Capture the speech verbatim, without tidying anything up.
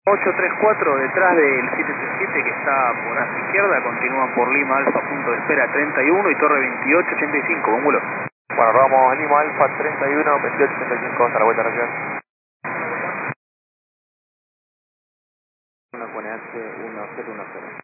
ocho tres cuatro detrás del siete tres siete que está por hacia izquierda, continúan por Lima Alfa, punto de espera treinta y uno y Torre veintiocho ochenta y cinco, con vuelo. Bueno, vamos Lima Alfa treinta y uno, veintiocho ochenta y cinco, hasta la vuelta región. uno con H uno cero uno cero.